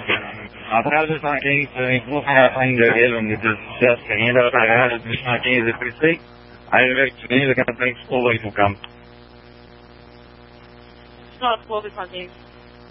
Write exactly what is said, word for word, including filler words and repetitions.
Atrás dos tanquinhos, empurra ainda ele, onde disseste ainda, atrás dos tanquinhos a crescer, aí vê que ainda que tem que pular aí no campo. Só, vou ver com a gente.